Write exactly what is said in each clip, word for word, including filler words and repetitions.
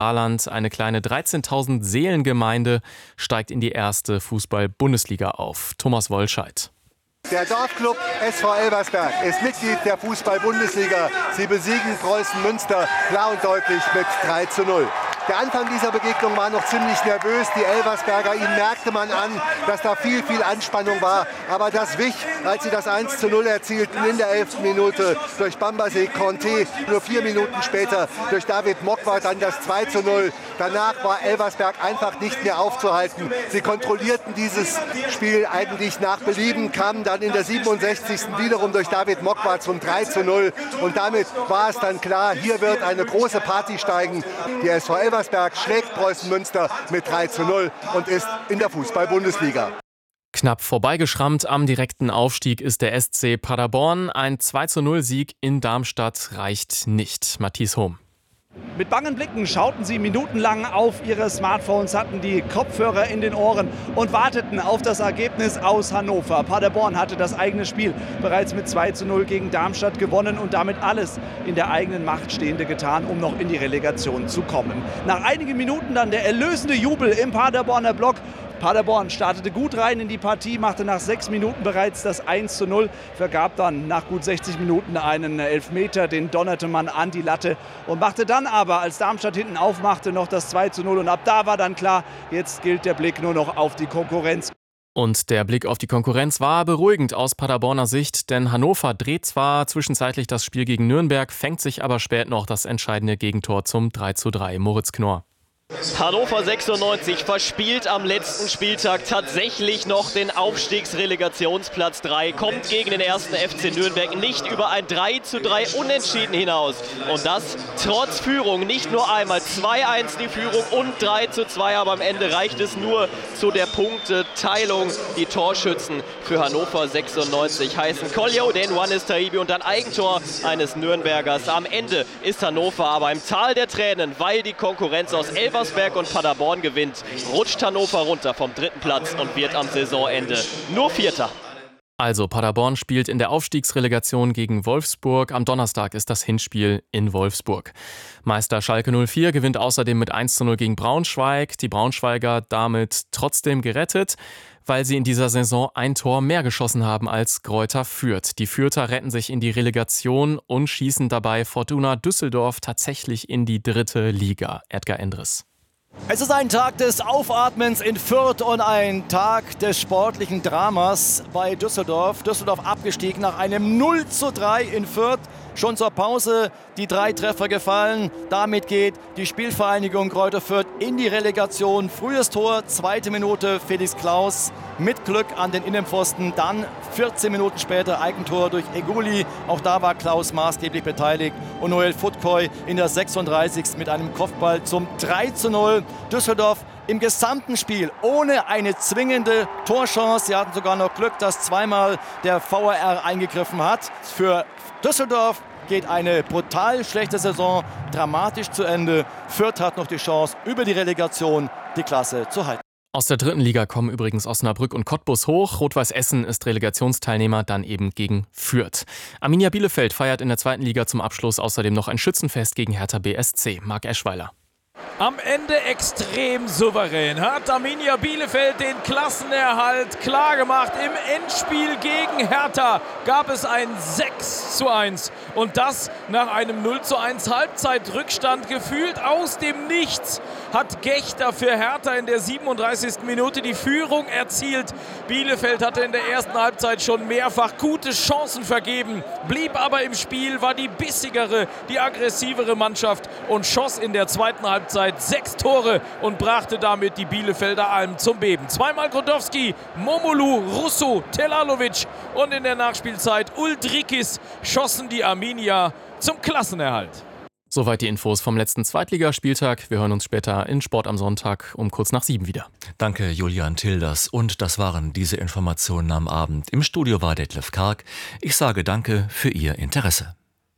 Saarland. Eine kleine dreizehntausend Seelengemeinde steigt in die erste Fußball-Bundesliga auf. Thomas Wollscheid. Der Dorfclub S V Elversberg ist Mitglied der Fußball-Bundesliga. Sie besiegen Preußen Münster klar und deutlich mit drei zu null. Der Anfang dieser Begegnung war noch ziemlich nervös. Die Elversberger, ihnen merkte man an, dass da viel, viel Anspannung war. Aber das wich, als sie das eins zu null erzielten in der elften Minute durch Bambasé Conté. Nur vier Minuten später durch David Mokwa dann das zwei zu null. Danach war Elversberg einfach nicht mehr aufzuhalten. Sie kontrollierten dieses Spiel eigentlich nach Belieben, kamen dann in der siebenundsechzigsten wiederum durch David Mokwa zum drei zu null. Und damit war es dann klar, hier wird eine große Party steigen. Die S V Elversberg schlägt Preußen Münster mit drei zu null und ist in der Fußball-Bundesliga. Knapp vorbeigeschrammt am direkten Aufstieg ist der S C Paderborn. Ein zwei zu null Sieg in Darmstadt reicht nicht. Matthias Hohm. Mit bangen Blicken schauten sie minutenlang auf ihre Smartphones, hatten die Kopfhörer in den Ohren und warteten auf das Ergebnis aus Hannover. Paderborn hatte das eigene Spiel bereits mit zwei zu null gegen Darmstadt gewonnen und damit alles in der eigenen Macht Stehende getan, um noch in die Relegation zu kommen. Nach einigen Minuten dann der erlösende Jubel im Paderborner Block. Paderborn startete gut rein in die Partie, machte nach sechs Minuten bereits das eins zu null, vergab dann nach gut sechzig Minuten einen Elfmeter, den donnerte man an die Latte und machte dann aber, als Darmstadt hinten aufmachte, noch das zwei zu null. Und ab da war dann klar, jetzt gilt der Blick nur noch auf die Konkurrenz. Und der Blick auf die Konkurrenz war beruhigend aus Paderborner Sicht, denn Hannover dreht zwar zwischenzeitlich das Spiel gegen Nürnberg, fängt sich aber spät noch das entscheidende Gegentor zum drei zu drei. Moritz Knorr. Hannover sechsundneunzig verspielt am letzten Spieltag tatsächlich noch den Aufstiegsrelegationsplatz drei, kommt gegen den ersten F C Nürnberg nicht über ein drei zu drei Unentschieden hinaus. Und das trotz Führung, nicht nur einmal zwei eins die Führung und drei zu zwei, aber am Ende reicht es nur zu der Punkteteilung. Die Torschützen für Hannover sechsundneunzig heißen Koljo, den Wannes Taibi und ein Eigentor eines Nürnbergers. Am Ende ist Hannover aber im Tal der Tränen, weil die Konkurrenz aus Elversberg und Paderborn gewinnt, rutscht Hannover runter vom dritten Platz und wird am Saisonende nur Vierter. Also Paderborn spielt in der Aufstiegsrelegation gegen Wolfsburg. Am Donnerstag ist das Hinspiel in Wolfsburg. Meister Schalke null vier gewinnt außerdem mit eins zu null gegen Braunschweig. Die Braunschweiger damit trotzdem gerettet, weil sie in dieser Saison ein Tor mehr geschossen haben als Greuther Fürth. Die Fürther retten sich in die Relegation und schießen dabei Fortuna Düsseldorf tatsächlich in die dritte Liga. Edgar Endres. Es ist ein Tag des Aufatmens in Fürth und ein Tag des sportlichen Dramas bei Düsseldorf. Düsseldorf abgestiegen nach einem null zu drei in Fürth. Schon zur Pause die drei Treffer gefallen. Damit geht die Spielvereinigung Greuther Fürth in die Relegation. Frühes Tor, zweite Minute Felix Klaus mit Glück an den Innenpfosten. Dann vierzehn Minuten später Eigentor durch Eguli. Auch da war Klaus maßgeblich beteiligt. Und Noel Futkoy in der sechsunddreißigsten mit einem Kopfball zum drei zu null. Düsseldorf im gesamten Spiel ohne eine zwingende Torchance. Sie hatten sogar noch Glück, dass zweimal der V A R eingegriffen hat. Für Düsseldorf geht eine brutal schlechte Saison dramatisch zu Ende. Fürth hat noch die Chance, über die Relegation die Klasse zu halten. Aus der dritten Liga kommen übrigens Osnabrück und Cottbus hoch. Rot-Weiß Essen ist Relegationsteilnehmer, dann eben gegen Fürth. Arminia Bielefeld feiert in der zweiten Liga zum Abschluss außerdem noch ein Schützenfest gegen Hertha B S C. Marc Eschweiler. Am Ende extrem souverän hat Arminia Bielefeld den Klassenerhalt klargemacht. Im Endspiel gegen Hertha gab es ein sechs zu eins. Und das nach einem null zu eins Halbzeitrückstand. Gefühlt aus dem Nichts hat Gechter für Hertha in der siebenunddreißigsten Minute die Führung erzielt. Bielefeld hatte in der ersten Halbzeit schon mehrfach gute Chancen vergeben, blieb aber im Spiel, war die bissigere, die aggressivere Mannschaft und schoss in der zweiten Halbzeit sechs Tore und brachte damit die Bielefelder Alm zum Beben. Zweimal Grodowski, Momolu, Russo, Telalovic und in der Nachspielzeit Uldrikis schossen die Arminia zum Klassenerhalt. Soweit die Infos vom letzten Zweitligaspieltag. Wir hören uns später in Sport am Sonntag um kurz nach sieben wieder. Danke Julian Tilders und das waren diese Informationen am Abend. Im Studio war Detlef Karg. Ich sage danke für Ihr Interesse.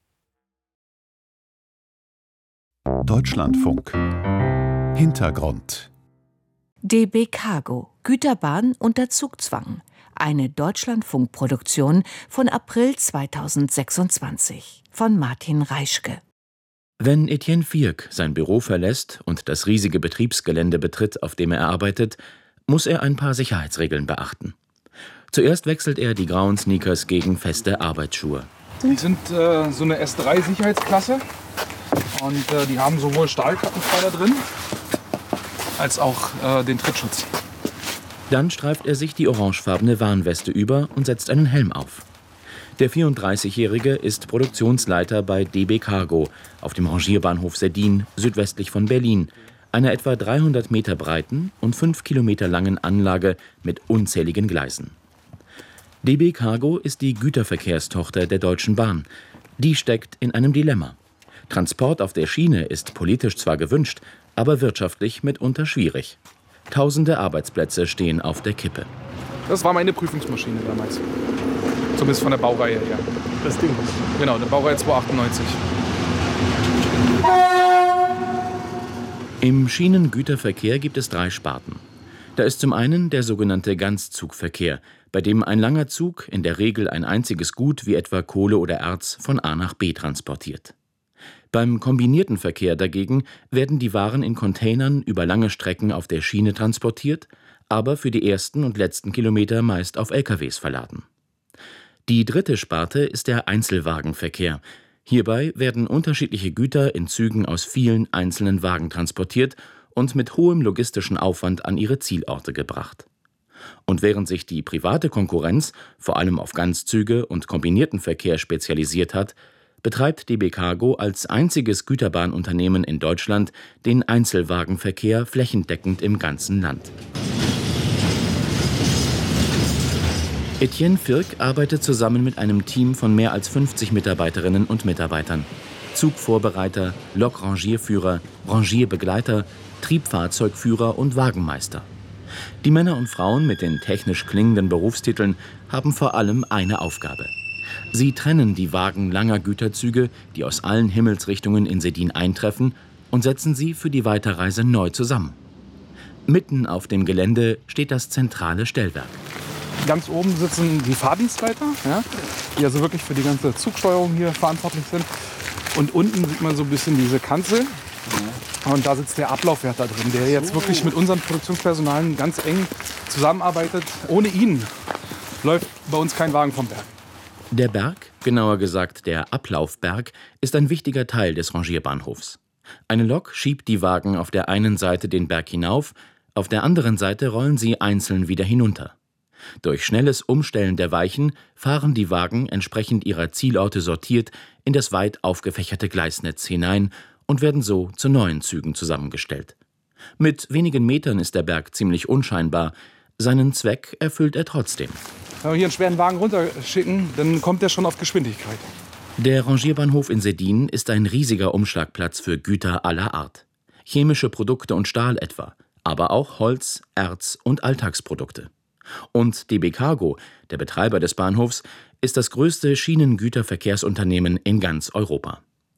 Deutschlandfunk. Hintergrund. D B Cargo, Güterbahn unter Zugzwang. Eine Deutschlandfunk-Produktion von April zweitausendsechsundzwanzig von Martin Reischke. Wenn Etienne Firk sein Büro verlässt und das riesige Betriebsgelände betritt, auf dem er arbeitet, muss er ein paar Sicherheitsregeln beachten. Zuerst wechselt er die grauen Sneakers gegen feste Arbeitsschuhe. Die sind äh, so eine S drei Sicherheitsklasse und äh, die haben sowohl Stahlkappenpfeiler drin als auch äh, den Trittschutz. Dann streift er sich die orangefarbene Warnweste über und setzt einen Helm auf. Der vierunddreißigjährige ist Produktionsleiter bei D B Cargo auf dem Rangierbahnhof Seddin, südwestlich von Berlin, einer etwa dreihundert Meter breiten und fünf Kilometer langen Anlage mit unzähligen Gleisen. D B Cargo ist die Güterverkehrstochter der Deutschen Bahn. Die steckt in einem Dilemma. Transport auf der Schiene ist politisch zwar gewünscht, aber wirtschaftlich mitunter schwierig. Tausende Arbeitsplätze stehen auf der Kippe. Das war meine Prüfungsmaschine damals. Zumindest von der Baureihe her. Das Ding? Genau, der Baureihe zweihundertachtundneunzig. Im Schienengüterverkehr gibt es drei Sparten. Da ist zum einen der sogenannte Ganzzugverkehr, bei dem ein langer Zug in der Regel ein einziges Gut wie etwa Kohle oder Erz von A nach B transportiert. Beim kombinierten Verkehr dagegen werden die Waren in Containern über lange Strecken auf der Schiene transportiert, aber für die ersten und letzten Kilometer meist auf L K Ws verladen. Die dritte Sparte ist der Einzelwagenverkehr. Hierbei werden unterschiedliche Güter in Zügen aus vielen einzelnen Wagen transportiert und mit hohem logistischen Aufwand an ihre Zielorte gebracht. Und während sich die private Konkurrenz vor allem auf Ganzzüge und kombinierten Verkehr spezialisiert hat, betreibt D B Cargo als einziges Güterbahnunternehmen in Deutschland den Einzelwagenverkehr flächendeckend im ganzen Land. Etienne Firk arbeitet zusammen mit einem Team von mehr als fünfzig Mitarbeiterinnen und Mitarbeitern. Zugvorbereiter, Lokrangierführer, Rangierbegleiter, Triebfahrzeugführer und Wagenmeister. Die Männer und Frauen mit den technisch klingenden Berufstiteln haben vor allem eine Aufgabe. Sie trennen die Wagen langer Güterzüge, die aus allen Himmelsrichtungen in Seddin eintreffen, und setzen sie für die Weiterreise neu zusammen. Mitten auf dem Gelände steht das zentrale Stellwerk. Ganz oben sitzen die Fahrdienstleiter, ja, die also wirklich für die ganze Zugsteuerung hier verantwortlich sind. Und unten sieht man so ein bisschen diese Kanzel. Und da sitzt der Ablaufwärter drin, der jetzt wirklich mit unserem Produktionspersonal ganz eng zusammenarbeitet. Ohne ihn läuft bei uns kein Wagen vom Berg. Der Berg, genauer gesagt der Ablaufberg, ist ein wichtiger Teil des Rangierbahnhofs. Eine Lok schiebt die Wagen auf der einen Seite den Berg hinauf, auf der anderen Seite rollen sie einzeln wieder hinunter. Durch schnelles Umstellen der Weichen fahren die Wagen entsprechend ihrer Zielorte sortiert in das weit aufgefächerte Gleisnetz hinein und werden so zu neuen Zügen zusammengestellt. Mit wenigen Metern ist der Berg ziemlich unscheinbar. Seinen Zweck erfüllt er trotzdem. Wenn wir hier einen schweren Wagen runterschicken, dann kommt er schon auf Geschwindigkeit. Der Rangierbahnhof in Seddin ist ein riesiger Umschlagplatz für Güter aller Art. Chemische Produkte und Stahl etwa, aber auch Holz, Erz und Alltagsprodukte. Und D B Cargo, der Betreiber des Bahnhofs, ist das größte Schienengüterverkehrsunternehmen in ganz Europa.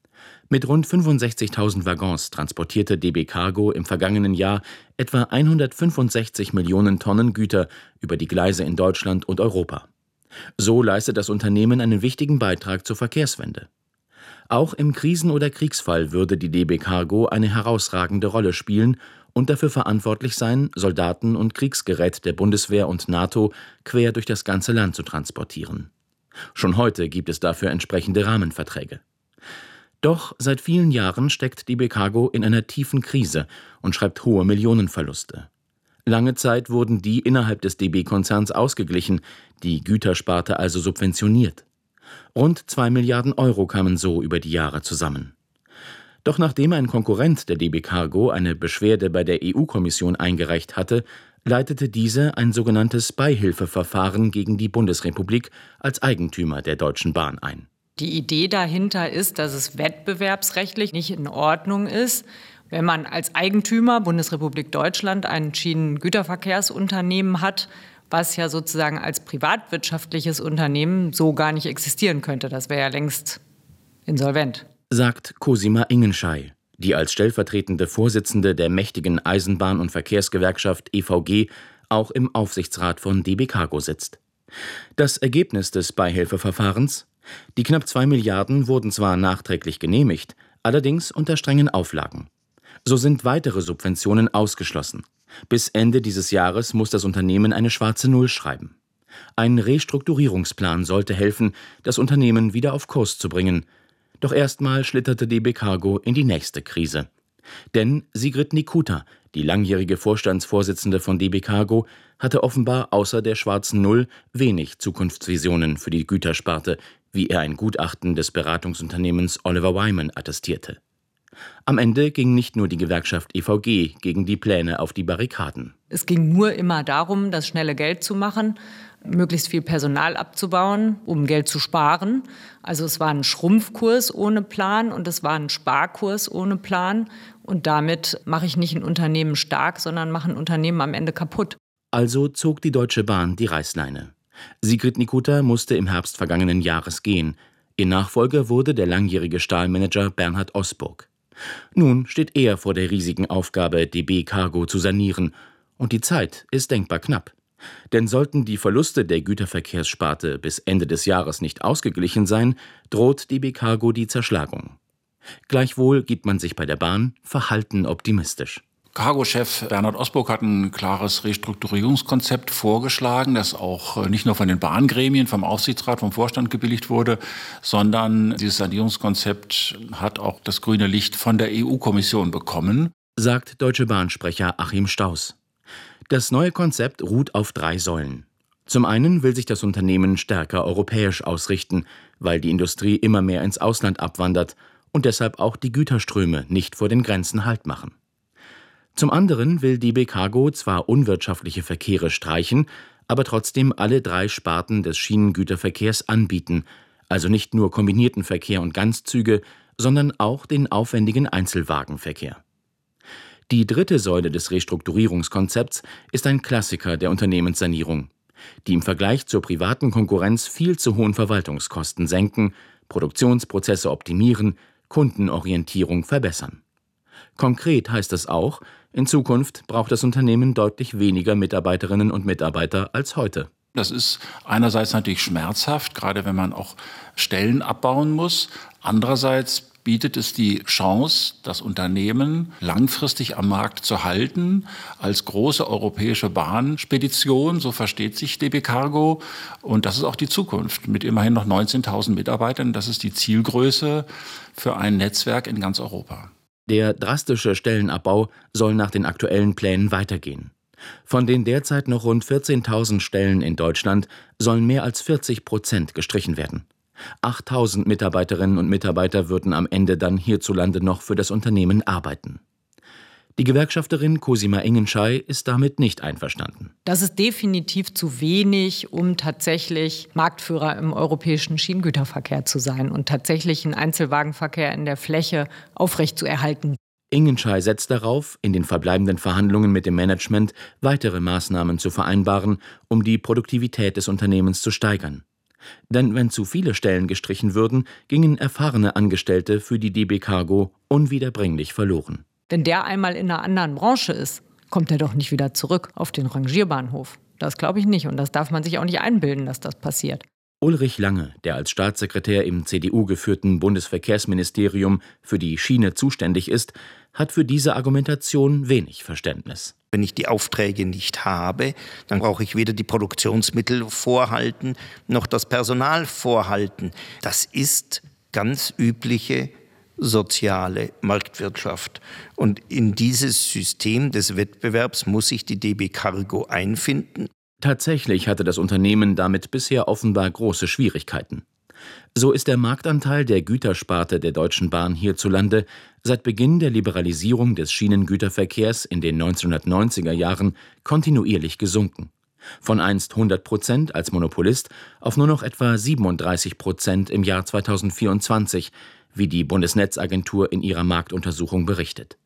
Mit rund fünfundsechzigtausend Waggons transportierte D B Cargo im vergangenen Jahr etwa hundertfünfundsechzig Millionen Tonnen Güter über die Gleise in Deutschland und Europa. So leistet das Unternehmen einen wichtigen Beitrag zur Verkehrswende. Auch im Krisen- oder Kriegsfall würde die D B Cargo eine herausragende Rolle spielen und dafür verantwortlich sein, Soldaten und Kriegsgerät der Bundeswehr und NATO quer durch das ganze Land zu transportieren. Schon heute gibt es dafür entsprechende Rahmenverträge. Doch seit vielen Jahren steckt D B Cargo in einer tiefen Krise und schreibt hohe Millionenverluste. Lange Zeit wurden die innerhalb des D B-Konzerns ausgeglichen, die Gütersparte also subventioniert. Rund zwei Milliarden Euro kamen so über die Jahre zusammen. Doch nachdem ein Konkurrent der D B Cargo eine Beschwerde bei der E U-Kommission eingereicht hatte, leitete diese ein sogenanntes Beihilfeverfahren gegen die Bundesrepublik als Eigentümer der Deutschen Bahn ein. Die Idee dahinter ist, dass es wettbewerbsrechtlich nicht in Ordnung ist, wenn man als Eigentümer Bundesrepublik Deutschland ein Schienengüterverkehrsunternehmen hat, was ja sozusagen als privatwirtschaftliches Unternehmen so gar nicht existieren könnte. Das wäre ja längst insolvent. Sagt Cosima Ingenschei, die als stellvertretende Vorsitzende der mächtigen Eisenbahn- und Verkehrsgewerkschaft E V G auch im Aufsichtsrat von D B Cargo sitzt. Das Ergebnis des Beihilfeverfahrens? Die knapp zwei Milliarden wurden zwar nachträglich genehmigt, allerdings unter strengen Auflagen. So sind weitere Subventionen ausgeschlossen. Bis Ende dieses Jahres muss das Unternehmen eine schwarze Null schreiben. Ein Restrukturierungsplan sollte helfen, das Unternehmen wieder auf Kurs zu bringen. Doch erstmal schlitterte D B Cargo in die nächste Krise. Denn Sigrid Nikuta, die langjährige Vorstandsvorsitzende von D B Cargo, hatte offenbar außer der schwarzen Null wenig Zukunftsvisionen für die Gütersparte, wie er ein Gutachten des Beratungsunternehmens Oliver Wyman attestierte. Am Ende ging nicht nur die Gewerkschaft E V G gegen die Pläne auf die Barrikaden. Es ging nur immer darum, das schnelle Geld zu machen, möglichst viel Personal abzubauen, um Geld zu sparen. Also es war ein Schrumpfkurs ohne Plan und es war ein Sparkurs ohne Plan. Und damit mache ich nicht ein Unternehmen stark, sondern mache ein Unternehmen am Ende kaputt. Also zog die Deutsche Bahn die Reißleine. Sigrid Nikuta musste im Herbst vergangenen Jahres gehen. Ihr Nachfolger wurde der langjährige Stahlmanager Bernhard Osburg. Nun steht er vor der riesigen Aufgabe, D B Cargo zu sanieren. Und die Zeit ist denkbar knapp. Denn sollten die Verluste der Güterverkehrssparte bis Ende des Jahres nicht ausgeglichen sein, droht D B Cargo die Zerschlagung. Gleichwohl gibt man sich bei der Bahn verhalten optimistisch. Cargo-Chef Bernhard Osburg hat ein klares Restrukturierungskonzept vorgeschlagen, das auch nicht nur von den Bahngremien, vom Aufsichtsrat, vom Vorstand gebilligt wurde, sondern dieses Sanierungskonzept hat auch das grüne Licht von der E U-Kommission bekommen, sagt Deutsche Bahn-Sprecher Achim Staus. Das neue Konzept ruht auf drei Säulen. Zum einen will sich das Unternehmen stärker europäisch ausrichten, weil die Industrie immer mehr ins Ausland abwandert und deshalb auch die Güterströme nicht vor den Grenzen Halt machen. Zum anderen will D B Cargo zwar unwirtschaftliche Verkehre streichen, aber trotzdem alle drei Sparten des Schienengüterverkehrs anbieten, also nicht nur kombinierten Verkehr und Ganzzüge, sondern auch den aufwendigen Einzelwagenverkehr. Die dritte Säule des Restrukturierungskonzepts ist ein Klassiker der Unternehmenssanierung, die im Vergleich zur privaten Konkurrenz viel zu hohen Verwaltungskosten senken, Produktionsprozesse optimieren, Kundenorientierung verbessern. Konkret heißt es auch, in Zukunft braucht das Unternehmen deutlich weniger Mitarbeiterinnen und Mitarbeiter als heute. Das ist einerseits natürlich schmerzhaft, gerade wenn man auch Stellen abbauen muss. Andererseits bietet es die Chance, das Unternehmen langfristig am Markt zu halten, als große europäische Bahnspedition, so versteht sich D B Cargo. Und das ist auch die Zukunft, mit immerhin noch neunzehntausend Mitarbeitern. Das ist die Zielgröße für ein Netzwerk in ganz Europa. Der drastische Stellenabbau soll nach den aktuellen Plänen weitergehen. Von den derzeit noch rund vierzehntausend Stellen in Deutschland sollen mehr als vierzig Prozent gestrichen werden. achttausend Mitarbeiterinnen und Mitarbeiter würden am Ende dann hierzulande noch für das Unternehmen arbeiten. Die Gewerkschafterin Cosima Ingenschei ist damit nicht einverstanden. Das ist definitiv zu wenig, um tatsächlich Marktführer im europäischen Schienengüterverkehr zu sein und tatsächlich einen Einzelwagenverkehr in der Fläche aufrechtzuerhalten. Ingenschei setzt darauf, in den verbleibenden Verhandlungen mit dem Management weitere Maßnahmen zu vereinbaren, um die Produktivität des Unternehmens zu steigern. Denn wenn zu viele Stellen gestrichen würden, gingen erfahrene Angestellte für die D B Cargo unwiederbringlich verloren. Wenn der einmal in einer anderen Branche ist, kommt er doch nicht wieder zurück auf den Rangierbahnhof. Das glaube ich nicht und das darf man sich auch nicht einbilden, dass das passiert. Ulrich Lange, der als Staatssekretär im C D U-geführten Bundesverkehrsministerium für die Schiene zuständig ist, hat für diese Argumentation wenig Verständnis. Wenn ich die Aufträge nicht habe, dann brauche ich weder die Produktionsmittel vorhalten, noch das Personal vorhalten. Das ist ganz übliche soziale Marktwirtschaft. Und in dieses System des Wettbewerbs muss sich die D B Cargo einfinden. Tatsächlich hatte das Unternehmen damit bisher offenbar große Schwierigkeiten. So ist der Marktanteil der Gütersparte der Deutschen Bahn hierzulande seit Beginn der Liberalisierung des Schienengüterverkehrs in den neunzehnhundertneunziger Jahren kontinuierlich gesunken. Von einst hundert Prozent als Monopolist auf nur noch etwa siebenunddreißig Prozent im Jahr zweitausendvierundzwanzig, wie die Bundesnetzagentur in ihrer Marktuntersuchung berichtet.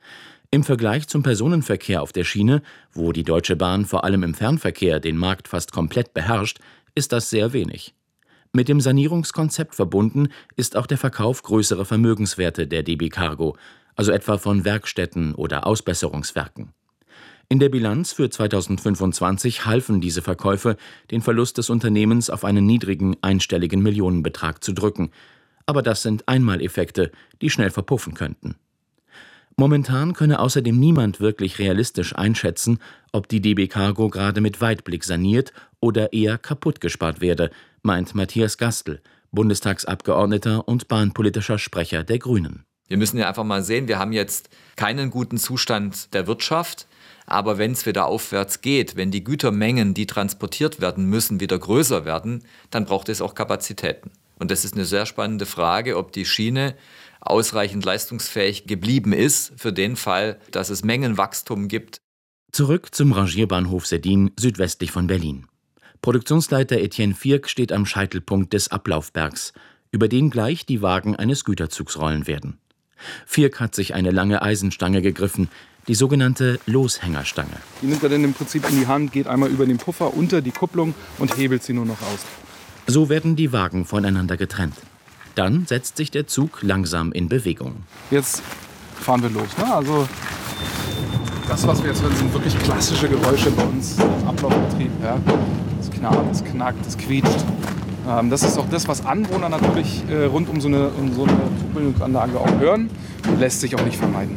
Im Vergleich zum Personenverkehr auf der Schiene, wo die Deutsche Bahn vor allem im Fernverkehr den Markt fast komplett beherrscht, ist das sehr wenig. Mit dem Sanierungskonzept verbunden ist auch der Verkauf größerer Vermögenswerte der D B Cargo, also etwa von Werkstätten oder Ausbesserungswerken. In der Bilanz für zweitausendfünfundzwanzig halfen diese Verkäufe, den Verlust des Unternehmens auf einen niedrigen einstelligen Millionenbetrag zu drücken. Aber das sind Einmaleffekte, die schnell verpuffen könnten. Momentan könne außerdem niemand wirklich realistisch einschätzen, ob die D B Cargo gerade mit Weitblick saniert oder eher kaputt gespart werde, meint Matthias Gastl, Bundestagsabgeordneter und bahnpolitischer Sprecher der Grünen. Wir müssen ja einfach mal sehen, wir haben jetzt keinen guten Zustand der Wirtschaft, aber wenn es wieder aufwärts geht, wenn die Gütermengen, die transportiert werden müssen, wieder größer werden, dann braucht es auch Kapazitäten. Und das ist eine sehr spannende Frage, ob die Schiene ausreichend leistungsfähig geblieben ist für den Fall, dass es Mengenwachstum gibt. Zurück zum Rangierbahnhof Seddin südwestlich von Berlin. Produktionsleiter Etienne Vierk steht am Scheitelpunkt des Ablaufbergs, über den gleich die Wagen eines Güterzugs rollen werden. Vierk hat sich eine lange Eisenstange gegriffen, die sogenannte Loshängerstange. Die nimmt er dann im Prinzip in die Hand, geht einmal über den Puffer unter die Kupplung und hebelt sie nur noch aus. So werden die Wagen voneinander getrennt. Dann setzt sich der Zug langsam in Bewegung. Jetzt fahren wir los. Ne? Also das, was wir jetzt hören, sind wirklich klassische Geräusche bei uns im Ablaufbetrieb. Ja? Es knarrt, es knackt, es quietscht. Ähm, das ist auch das, was Anwohner natürlich äh, rund um so eine, um so eine Zugbildungsanlage auch hören. Und lässt sich auch nicht vermeiden.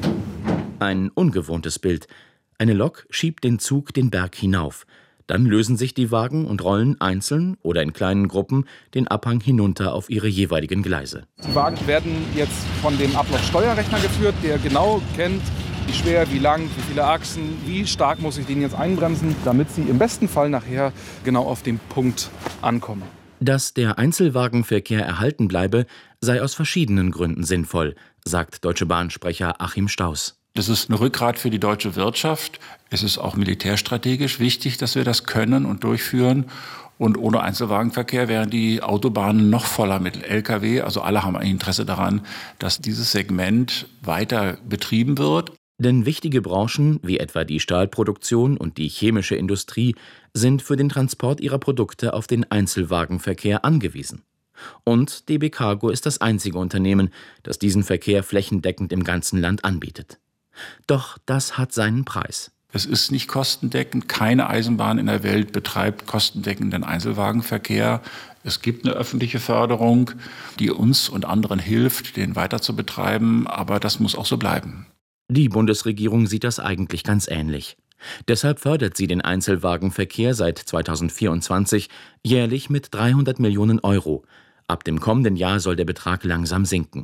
Ein ungewohntes Bild. Eine Lok schiebt den Zug den Berg hinauf. Dann lösen sich die Wagen und rollen einzeln oder in kleinen Gruppen den Abhang hinunter auf ihre jeweiligen Gleise. Die Wagen werden jetzt von dem Ablaufsteuerrechner geführt, der genau kennt, wie schwer, wie lang, wie viele Achsen, wie stark muss ich den jetzt einbremsen, damit sie im besten Fall nachher genau auf dem Punkt ankommen. Dass der Einzelwagenverkehr erhalten bleibe, sei aus verschiedenen Gründen sinnvoll, sagt Deutsche Bahn-Sprecher Achim Staus. Das ist ein Rückgrat für die deutsche Wirtschaft. Es ist auch militärstrategisch wichtig, dass wir das können und durchführen. Und ohne Einzelwagenverkehr wären die Autobahnen noch voller mit L K W. Also alle haben ein Interesse daran, dass dieses Segment weiter betrieben wird. Denn wichtige Branchen, wie etwa die Stahlproduktion und die chemische Industrie, sind für den Transport ihrer Produkte auf den Einzelwagenverkehr angewiesen. Und D B Cargo ist das einzige Unternehmen, das diesen Verkehr flächendeckend im ganzen Land anbietet. Doch das hat seinen Preis. Es ist nicht kostendeckend. Keine Eisenbahn in der Welt betreibt kostendeckenden Einzelwagenverkehr. Es gibt eine öffentliche Förderung, die uns und anderen hilft, den weiter zu betreiben. Aber das muss auch so bleiben. Die Bundesregierung sieht das eigentlich ganz ähnlich. Deshalb fördert sie den Einzelwagenverkehr seit zweitausendvierundzwanzig jährlich mit dreihundert Millionen Euro. Ab dem kommenden Jahr soll der Betrag langsam sinken.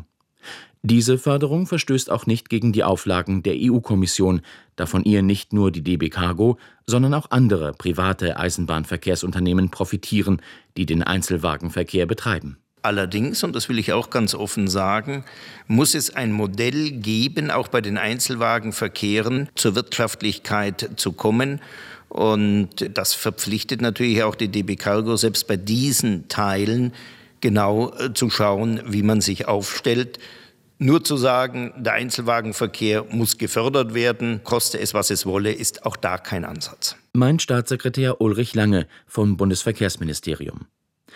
Diese Förderung verstößt auch nicht gegen die Auflagen der E U-Kommission, da von ihr nicht nur die D B Cargo, sondern auch andere private Eisenbahnverkehrsunternehmen profitieren, die den Einzelwagenverkehr betreiben. Allerdings, und das will ich auch ganz offen sagen, muss es ein Modell geben, auch bei den Einzelwagenverkehren zur Wirtschaftlichkeit zu kommen. Und das verpflichtet natürlich auch die D B Cargo, selbst bei diesen Teilen genau zu schauen, wie man sich aufstellt. Nur zu sagen, der Einzelwagenverkehr muss gefördert werden, koste es, was es wolle, ist auch da kein Ansatz. Mein Staatssekretär Ulrich Lange vom Bundesverkehrsministerium.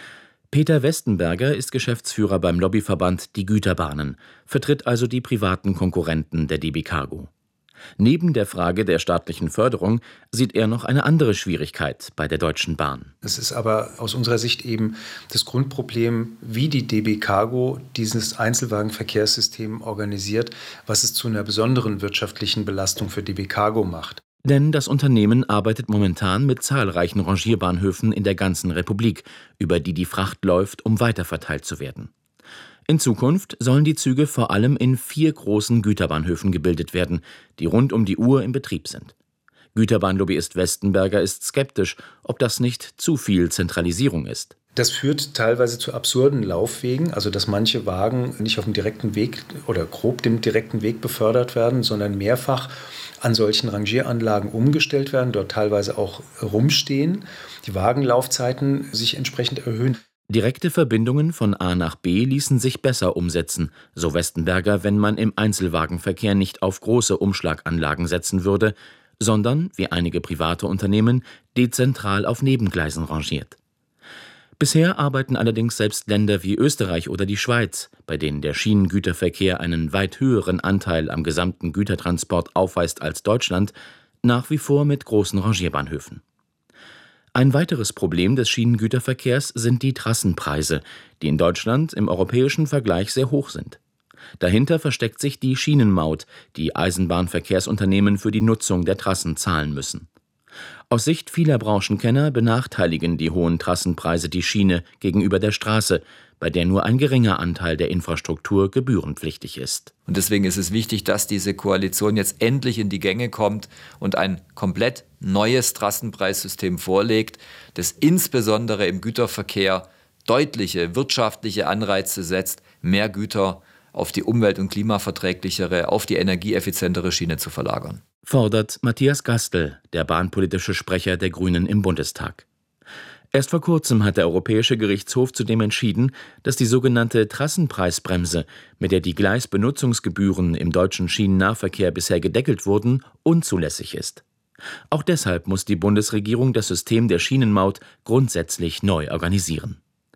Peter Westenberger ist Geschäftsführer beim Lobbyverband Die Güterbahnen, vertritt also die privaten Konkurrenten der D B Cargo. Neben der Frage der staatlichen Förderung sieht er noch eine andere Schwierigkeit bei der Deutschen Bahn. Es ist aber aus unserer Sicht eben das Grundproblem, wie die D B Cargo dieses Einzelwagenverkehrssystem organisiert, was es zu einer besonderen wirtschaftlichen Belastung für D B Cargo macht. Denn das Unternehmen arbeitet momentan mit zahlreichen Rangierbahnhöfen in der ganzen Republik, über die die Fracht läuft, um weiterverteilt zu werden. In Zukunft sollen die Züge vor allem in vier großen Güterbahnhöfen gebildet werden, die rund um die Uhr in Betrieb sind. Güterbahnlobbyist Westenberger ist skeptisch, ob das nicht zu viel Zentralisierung ist. Das führt teilweise zu absurden Laufwegen, also dass manche Wagen nicht auf dem direkten Weg oder grob dem direkten Weg befördert werden, sondern mehrfach an solchen Rangieranlagen umgestellt werden, dort teilweise auch rumstehen, die Wagenlaufzeiten sich entsprechend erhöhen. Direkte Verbindungen von A nach B ließen sich besser umsetzen, so Westenberger, wenn man im Einzelwagenverkehr nicht auf große Umschlaganlagen setzen würde, sondern, wie einige private Unternehmen, dezentral auf Nebengleisen rangiert. Bisher arbeiten allerdings selbst Länder wie Österreich oder die Schweiz, bei denen der Schienengüterverkehr einen weit höheren Anteil am gesamten Gütertransport aufweist als Deutschland, nach wie vor mit großen Rangierbahnhöfen. Ein weiteres Problem des Schienengüterverkehrs sind die Trassenpreise, die in Deutschland im europäischen Vergleich sehr hoch sind. Dahinter versteckt sich die Schienenmaut, die Eisenbahnverkehrsunternehmen für die Nutzung der Trassen zahlen müssen. Aus Sicht vieler Branchenkenner benachteiligen die hohen Trassenpreise die Schiene gegenüber der Straße, bei der nur ein geringer Anteil der Infrastruktur gebührenpflichtig ist. Und deswegen ist es wichtig, dass diese Koalition jetzt endlich in die Gänge kommt und ein komplett neues Trassenpreissystem vorlegt, das insbesondere im Güterverkehr deutliche wirtschaftliche Anreize setzt, mehr Güter auf die umwelt- und klimaverträglichere, auf die energieeffizientere Schiene zu verlagern. Fordert Matthias Gastel, der bahnpolitische Sprecher der Grünen im Bundestag. Erst vor kurzem hat der Europäische Gerichtshof zudem entschieden, dass die sogenannte Trassenpreisbremse, mit der die Gleisbenutzungsgebühren im deutschen Schienennahverkehr bisher gedeckelt wurden, unzulässig ist. Auch deshalb muss die Bundesregierung das System der Schienenmaut grundsätzlich neu organisieren.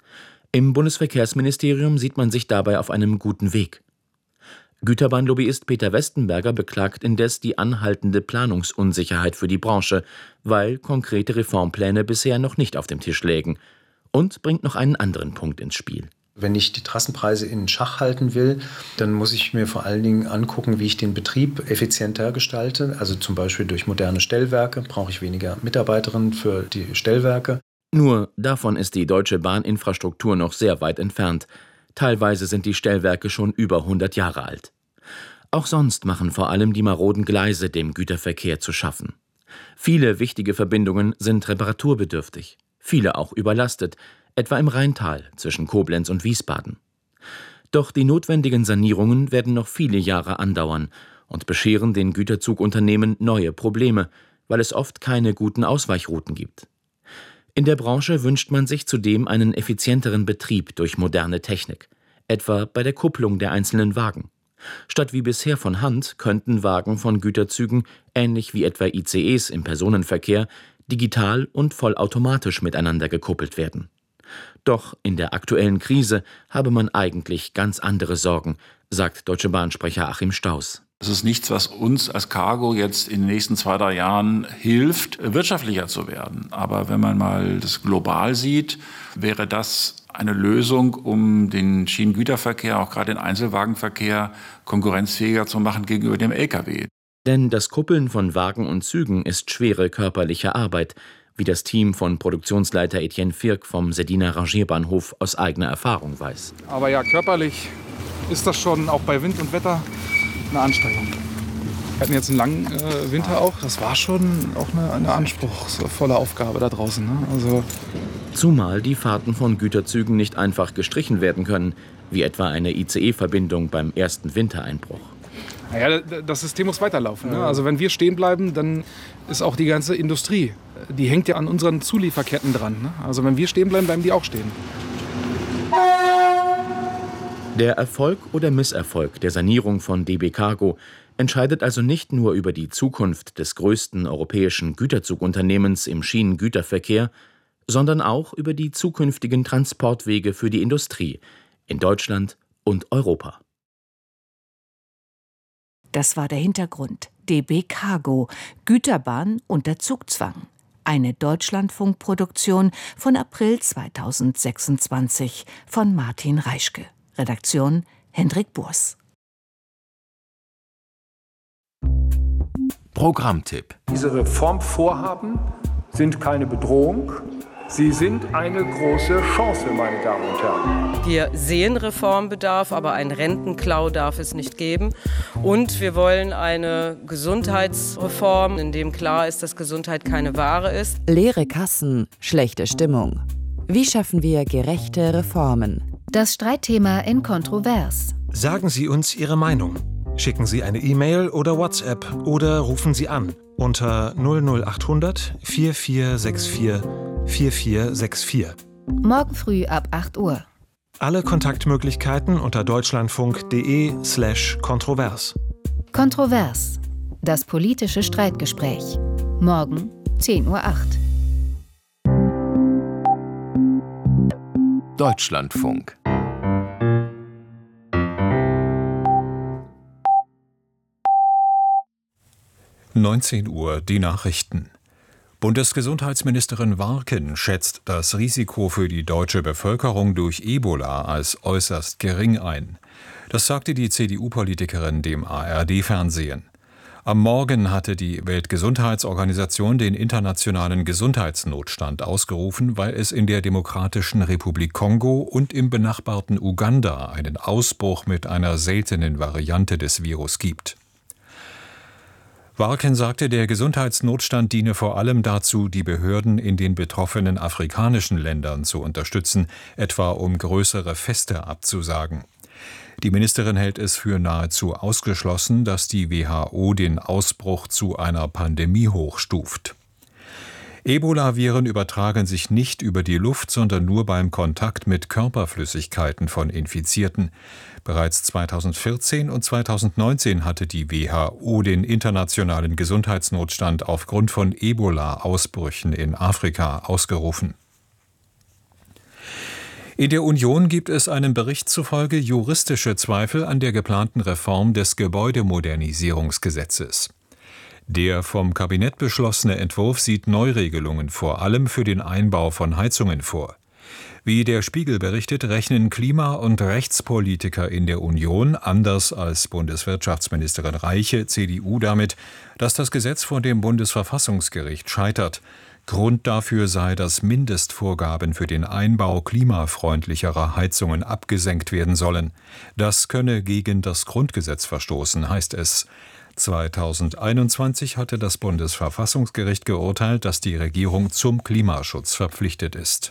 Im Bundesverkehrsministerium sieht man sich dabei auf einem guten Weg. Güterbahnlobbyist Peter Westenberger beklagt indes die anhaltende Planungsunsicherheit für die Branche, weil konkrete Reformpläne bisher noch nicht auf dem Tisch lägen, und bringt noch einen anderen Punkt ins Spiel. Wenn ich die Trassenpreise in Schach halten will, dann muss ich mir vor allen Dingen angucken, wie ich den Betrieb effizienter gestalte. Also zum Beispiel durch moderne Stellwerke brauche ich weniger Mitarbeiterinnen für die Stellwerke. Nur davon ist die deutsche Bahninfrastruktur noch sehr weit entfernt. Teilweise sind die Stellwerke schon über hundert Jahre alt. Auch sonst machen vor allem die maroden Gleise dem Güterverkehr zu schaffen. Viele wichtige Verbindungen sind reparaturbedürftig, viele auch überlastet, etwa im Rheintal zwischen Koblenz und Wiesbaden. Doch die notwendigen Sanierungen werden noch viele Jahre andauern und bescheren den Güterzugunternehmen neue Probleme, weil es oft keine guten Ausweichrouten gibt. In der Branche wünscht man sich zudem einen effizienteren Betrieb durch moderne Technik, etwa bei der Kupplung der einzelnen Wagen. Statt wie bisher von Hand könnten Wagen von Güterzügen, ähnlich wie etwa I C Es im Personenverkehr, digital und vollautomatisch miteinander gekuppelt werden. Doch in der aktuellen Krise habe man eigentlich ganz andere Sorgen, sagt Deutsche Bahn-Sprecher Achim Staus. Das ist nichts, was uns als Cargo jetzt in den nächsten zwei, drei Jahren hilft, wirtschaftlicher zu werden. Aber wenn man mal das global sieht, wäre das eine Lösung, um den Schienengüterverkehr, auch gerade den Einzelwagenverkehr, konkurrenzfähiger zu machen gegenüber dem L K W. Denn das Kuppeln von Wagen und Zügen ist schwere körperliche Arbeit, wie das Team von Produktionsleiter Etienne Firk vom Seddiner Rangierbahnhof aus eigener Erfahrung weiß. Aber ja, körperlich ist das schon auch bei Wind und Wetter eine Anstrengung. Wir hatten jetzt einen langen äh, Winter auch. Das war schon auch eine, eine anspruchsvolle Aufgabe da draußen. Ne? Also Zumal die Fahrten von Güterzügen nicht einfach gestrichen werden können, wie etwa eine I C E-Verbindung beim ersten Wintereinbruch. Naja, das System muss weiterlaufen. Ne? Also wenn wir stehen bleiben, dann ist auch die ganze Industrie, die hängt ja an unseren Zulieferketten dran. Ne? Also wenn wir stehen bleiben, bleiben die auch stehen. Der Erfolg oder Misserfolg der Sanierung von D B Cargo entscheidet also nicht nur über die Zukunft des größten europäischen Güterzugunternehmens im Schienengüterverkehr, sondern auch über die zukünftigen Transportwege für die Industrie in Deutschland und Europa. Das war der Hintergrund. D B Cargo, Güterbahn unter Zugzwang. Eine Deutschlandfunkproduktion von April zweitausendsechsundzwanzig von Martin Reischke. Redaktion Hendrik Burs. Programmtipp. Diese Reformvorhaben sind keine Bedrohung. Sie sind eine große Chance, meine Damen und Herren. Wir sehen Reformbedarf, aber einen Rentenklau darf es nicht geben. Und wir wollen eine Gesundheitsreform, in dem klar ist, dass Gesundheit keine Ware ist. Leere Kassen, schlechte Stimmung. Wie schaffen wir gerechte Reformen? Das Streitthema in Kontrovers. Sagen Sie uns Ihre Meinung. Schicken Sie eine E-Mail oder WhatsApp oder rufen Sie an unter null null achthundert vier vier sechs vier vier vier sechs vier. Morgen früh ab acht Uhr. Alle Kontaktmöglichkeiten unter deutschlandfunk.de slash kontrovers. Kontrovers. Das politische Streitgespräch. Morgen zehn Uhr acht. Deutschlandfunk. neunzehn Uhr, die Nachrichten. Bundesgesundheitsministerin Warken schätzt das Risiko für die deutsche Bevölkerung durch Ebola als äußerst gering ein. Das sagte die C D U-Politikerin dem A R D-Fernsehen. Am Morgen hatte die Weltgesundheitsorganisation den internationalen Gesundheitsnotstand ausgerufen, weil es in der Demokratischen Republik Kongo und im benachbarten Uganda einen Ausbruch mit einer seltenen Variante des Virus gibt. Warken sagte, der Gesundheitsnotstand diene vor allem dazu, die Behörden in den betroffenen afrikanischen Ländern zu unterstützen, etwa um größere Feste abzusagen. Die Ministerin hält es für nahezu ausgeschlossen, dass die W H O den Ausbruch zu einer Pandemie hochstuft. Ebola-Viren übertragen sich nicht über die Luft, sondern nur beim Kontakt mit Körperflüssigkeiten von Infizierten. Bereits zweitausendvierzehn und zweitausendneunzehn hatte die W H O den internationalen Gesundheitsnotstand aufgrund von Ebola-Ausbrüchen in Afrika ausgerufen. In der Union gibt es einem Bericht zufolge juristische Zweifel an der geplanten Reform des Gebäudemodernisierungsgesetzes. Der vom Kabinett beschlossene Entwurf sieht Neuregelungen vor allem für den Einbau von Heizungen vor. Wie der Spiegel berichtet, rechnen Klima- und Rechtspolitiker in der Union, anders als Bundeswirtschaftsministerin Reiche, C D U, damit, dass das Gesetz vor dem Bundesverfassungsgericht scheitert. Grund dafür sei, dass Mindestvorgaben für den Einbau klimafreundlicherer Heizungen abgesenkt werden sollen. Das könne gegen das Grundgesetz verstoßen, heißt es. zweitausendeinundzwanzig hatte das Bundesverfassungsgericht geurteilt, dass die Regierung zum Klimaschutz verpflichtet ist.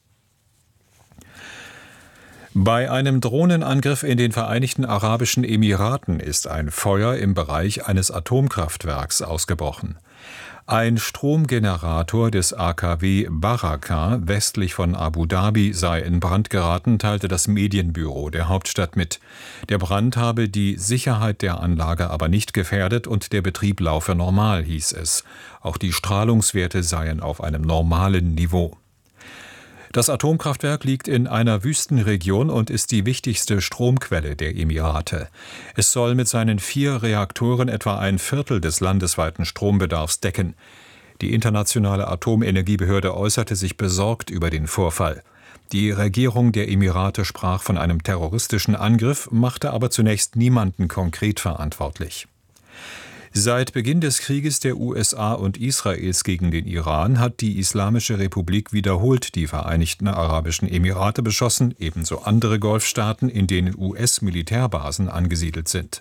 Bei einem Drohnenangriff in den Vereinigten Arabischen Emiraten ist ein Feuer im Bereich eines Atomkraftwerks ausgebrochen. Ein Stromgenerator des A K W Baraka westlich von Abu Dhabi sei in Brand geraten, teilte das Medienbüro der Hauptstadt mit. Der Brand habe die Sicherheit der Anlage aber nicht gefährdet und der Betrieb laufe normal, hieß es. Auch die Strahlungswerte seien auf einem normalen Niveau. Das Atomkraftwerk liegt in einer Wüstenregion und ist die wichtigste Stromquelle der Emirate. Es soll mit seinen vier Reaktoren etwa ein Viertel des landesweiten Strombedarfs decken. Die internationale Atomenergiebehörde äußerte sich besorgt über den Vorfall. Die Regierung der Emirate sprach von einem terroristischen Angriff, machte aber zunächst niemanden konkret verantwortlich. Seit Beginn des Krieges der U S A und Israels gegen den Iran hat die Islamische Republik wiederholt die Vereinigten Arabischen Emirate beschossen, ebenso andere Golfstaaten, in denen U S-Militärbasen angesiedelt sind.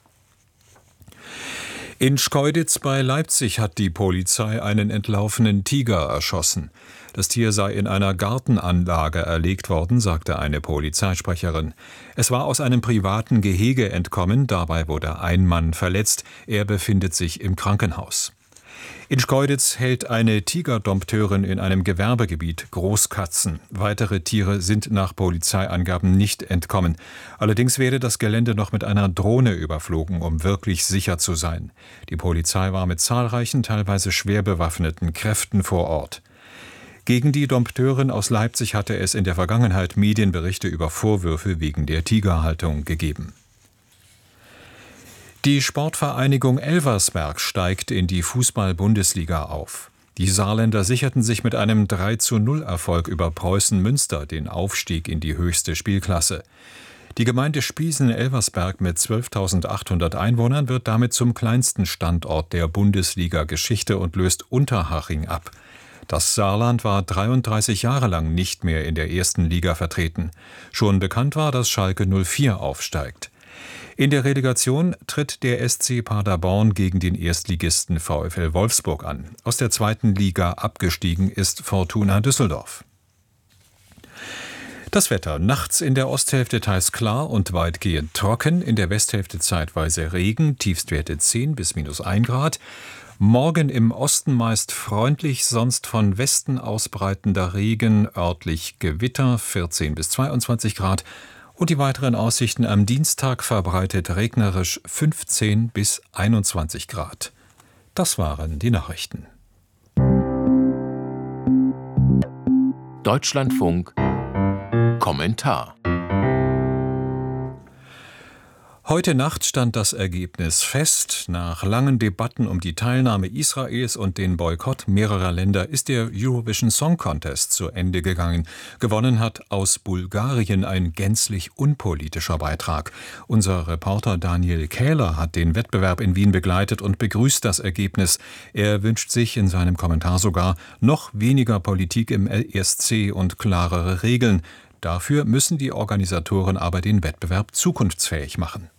In Schkeuditz bei Leipzig hat die Polizei einen entlaufenen Tiger erschossen. Das Tier sei in einer Gartenanlage erlegt worden, sagte eine Polizeisprecherin. Es war aus einem privaten Gehege entkommen, dabei wurde ein Mann verletzt. Er befindet sich im Krankenhaus. In Schkeuditz hält eine Tigerdompteurin in einem Gewerbegebiet Großkatzen. Weitere Tiere sind nach Polizeiangaben nicht entkommen. Allerdings werde das Gelände noch mit einer Drohne überflogen, um wirklich sicher zu sein. Die Polizei war mit zahlreichen, teilweise schwer bewaffneten Kräften vor Ort. Gegen die Dompteurin aus Leipzig hatte es in der Vergangenheit Medienberichte über Vorwürfe wegen der Tigerhaltung gegeben. Die Sportvereinigung Elversberg steigt in die Fußball-Bundesliga auf. Die Saarländer sicherten sich mit einem drei zu null Erfolg über Preußen Münster den Aufstieg in die höchste Spielklasse. Die Gemeinde Spiesen-Elversberg mit zwölftausendachthundert Einwohnern wird damit zum kleinsten Standort der Bundesliga-Geschichte und löst Unterhaching ab. Das Saarland war dreiunddreißig Jahre lang nicht mehr in der ersten Liga vertreten. Schon bekannt war, dass Schalke null vier aufsteigt. In der Relegation tritt der S C Paderborn gegen den Erstligisten VfL Wolfsburg an. Aus der zweiten Liga abgestiegen ist Fortuna Düsseldorf. Das Wetter: Nachts in der Osthälfte teils klar und weitgehend trocken, in der Westhälfte zeitweise Regen, Tiefstwerte zehn bis minus ein Grad. Morgen im Osten meist freundlich, sonst von Westen ausbreitender Regen, örtlich Gewitter, vierzehn bis zweiundzwanzig Grad. Und die weiteren Aussichten: am Dienstag verbreitet regnerisch, fünfzehn bis einundzwanzig Grad. Das waren die Nachrichten. Deutschlandfunk Kommentar. Heute Nacht stand das Ergebnis fest. Nach langen Debatten um die Teilnahme Israels und den Boykott mehrerer Länder ist der Eurovision Song Contest zu Ende gegangen. Gewonnen hat aus Bulgarien ein gänzlich unpolitischer Beitrag. Unser Reporter Daniel Kähler hat den Wettbewerb in Wien begleitet und begrüßt das Ergebnis. Er wünscht sich in seinem Kommentar sogar noch weniger Politik im E S C und klarere Regeln. Dafür müssen die Organisatoren aber den Wettbewerb zukunftsfähig machen.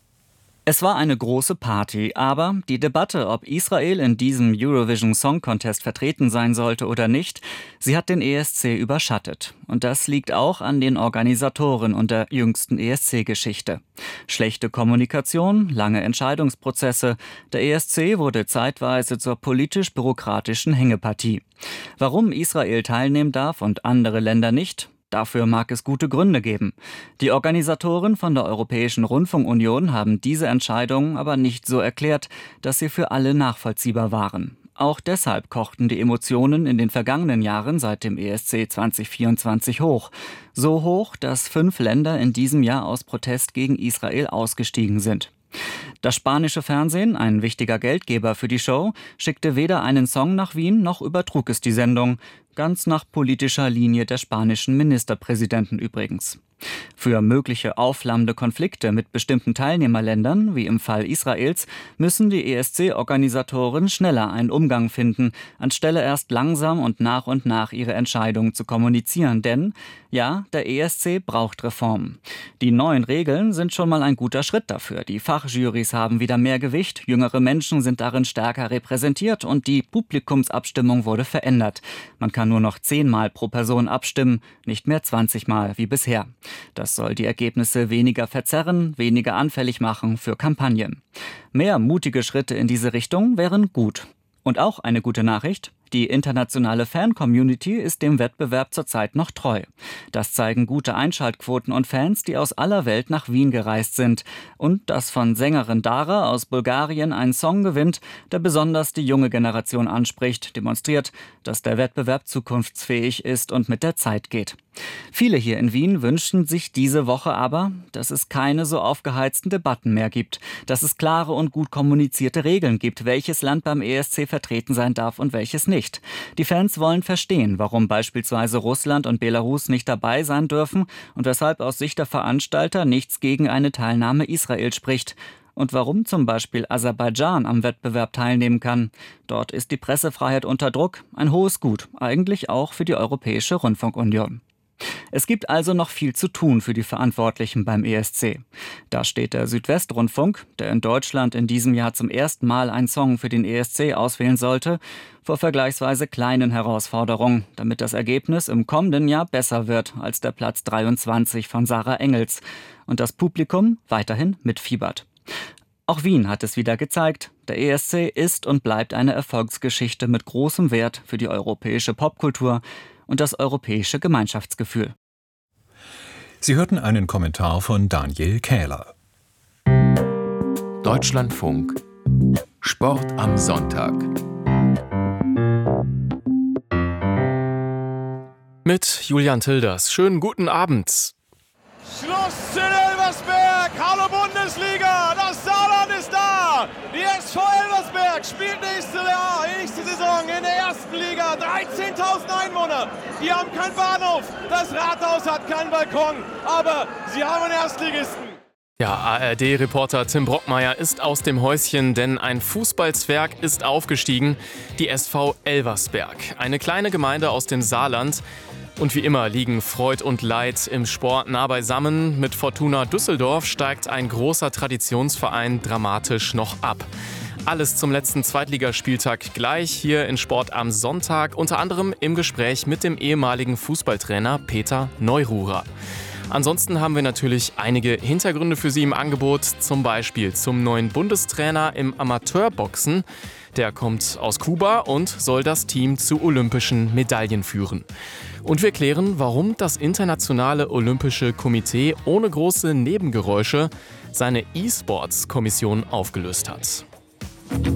Es war eine große Party, aber die Debatte, ob Israel in diesem Eurovision Song Contest vertreten sein sollte oder nicht, sie hat den E S C überschattet. Und das liegt auch an den Organisatoren und der jüngsten E S C-Geschichte. Schlechte Kommunikation, lange Entscheidungsprozesse. Der E S C wurde zeitweise zur politisch-bürokratischen Hängepartie. Warum Israel teilnehmen darf und andere Länder nicht? Dafür mag es gute Gründe geben. Die Organisatoren von der Europäischen Rundfunkunion haben diese Entscheidung aber nicht so erklärt, dass sie für alle nachvollziehbar waren. Auch deshalb kochten die Emotionen in den vergangenen Jahren seit dem E S C zwanzig vierundzwanzig hoch. So hoch, dass fünf Länder in diesem Jahr aus Protest gegen Israel ausgestiegen sind. Das spanische Fernsehen, ein wichtiger Geldgeber für die Show, schickte weder einen Song nach Wien noch übertrug es die Sendung. Ganz nach politischer Linie der spanischen Ministerpräsidenten übrigens. Für mögliche aufflammende Konflikte mit bestimmten Teilnehmerländern, wie im Fall Israels, müssen die E S C-Organisatoren schneller einen Umgang finden, anstelle erst langsam und nach und nach ihre Entscheidungen zu kommunizieren. Denn, ja, der E S C braucht Reformen. Die neuen Regeln sind schon mal ein guter Schritt dafür. Die Fachjurys haben wieder mehr Gewicht, jüngere Menschen sind darin stärker repräsentiert und die Publikumsabstimmung wurde verändert. Man kann nur noch zehnmal pro Person abstimmen, nicht mehr zwanzig Mal wie bisher. Das soll die Ergebnisse weniger verzerren, weniger anfällig machen für Kampagnen. Mehr mutige Schritte in diese Richtung wären gut. Und auch eine gute Nachricht: Die internationale Fan-Community ist dem Wettbewerb zurzeit noch treu. Das zeigen gute Einschaltquoten und Fans, die aus aller Welt nach Wien gereist sind. Und dass von Sängerin Dara aus Bulgarien ein Song gewinnt, der besonders die junge Generation anspricht, demonstriert, dass der Wettbewerb zukunftsfähig ist und mit der Zeit geht. Viele hier in Wien wünschen sich diese Woche aber, dass es keine so aufgeheizten Debatten mehr gibt, dass es klare und gut kommunizierte Regeln gibt, welches Land beim E S C vertreten sein darf und welches nicht. Die Fans wollen verstehen, warum beispielsweise Russland und Belarus nicht dabei sein dürfen und weshalb aus Sicht der Veranstalter nichts gegen eine Teilnahme Israels spricht. Und warum zum Beispiel Aserbaidschan am Wettbewerb teilnehmen kann. Dort ist die Pressefreiheit unter Druck, ein hohes Gut, eigentlich auch für die Europäische Rundfunkunion. Es gibt also noch viel zu tun für die Verantwortlichen beim E S C. Da steht der Südwestrundfunk, der in Deutschland in diesem Jahr zum ersten Mal einen Song für den E S C auswählen sollte, vor vergleichsweise kleinen Herausforderungen, damit das Ergebnis im kommenden Jahr besser wird als der Platz dreiundzwanzig von Sarah Engels und das Publikum weiterhin mitfiebert. Auch Wien hat es wieder gezeigt. Der E S C ist und bleibt eine Erfolgsgeschichte mit großem Wert für die europäische Popkultur und das europäische Gemeinschaftsgefühl. Sie hörten einen Kommentar von Daniel Kähler. Deutschlandfunk Sport am Sonntag. Mit Julian Tilders. Schönen guten Abend. Schluss in Elversberg, hallo Bundesliga, das Saarland ist da. Die S V Elversberg spielt nächste, Jahr, nächste Saison in der ersten Liga. dreizehntausend Einwohner, die haben keinen Bahnhof, das Rathaus hat keinen Balkon, aber sie haben einen Erstligisten. Ja, A R D-Reporter Tim Brockmeier ist aus dem Häuschen, denn ein Fußballzwerg ist aufgestiegen, die S V Elversberg. Eine kleine Gemeinde aus dem Saarland. Und wie immer liegen Freud und Leid im Sport nah beisammen. Mit Fortuna Düsseldorf steigt ein großer Traditionsverein dramatisch noch ab. Alles zum letzten Zweitligaspieltag gleich hier in Sport am Sonntag, unter anderem im Gespräch mit dem ehemaligen Fußballtrainer Peter Neururer. Ansonsten haben wir natürlich einige Hintergründe für Sie im Angebot, zum Beispiel zum neuen Bundestrainer im Amateurboxen. Der kommt aus Kuba und soll das Team zu olympischen Medaillen führen. Und wir klären, warum das Internationale Olympische Komitee ohne große Nebengeräusche seine E-Sports-Kommission aufgelöst hat.